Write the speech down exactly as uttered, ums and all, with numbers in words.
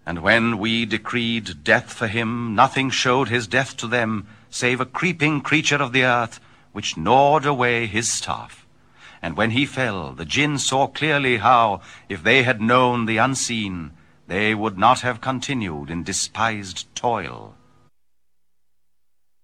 And when we decreed death for him, nothing showed his death to them, save a creeping creature of the earth, which gnawed away his staff. And when he fell, the Jinn saw clearly how, if they had known the unseen, they would not have continued in despised toil.